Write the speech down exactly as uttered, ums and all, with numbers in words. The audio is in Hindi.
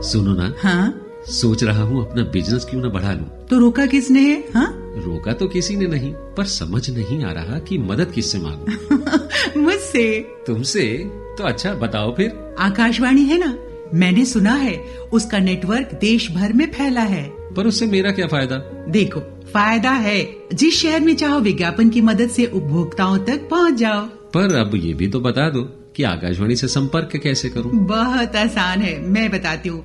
सुनो ना। हाँ? सोच रहा हूँ अपना बिजनेस क्यों ना बढ़ा लूं। तो रोका किसने है? हाँ? रोका तो किसी ने नहीं, पर समझ नहीं आ रहा कि मदद किससे मांगूं। मुझसे। तुमसे? तो अच्छा बताओ फिर। आकाशवाणी है ना, मैंने सुना है उसका नेटवर्क देश भर में फैला है। पर उससे मेरा क्या फायदा? देखो, फायदा है, जिस शहर में चाहो विज्ञापन की मदद से उपभोक्ताओं तक पहुंच जाओ। पर अब ये भी तो बता दो कि आकाशवाणी से संपर्क कैसे करूं? बहुत आसान है, मैं बताती हूँ।